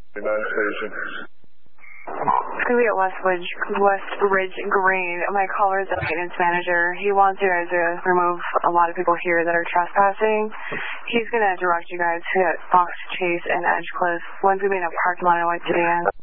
Station. It's going to be at West Ridge Green. My caller is the maintenance manager. He wants you guys to remove a lot of people here that are trespassing. He's going to direct you guys to Fox Chase and Edgecliff. Once we meet in a parking lot, I like to dance.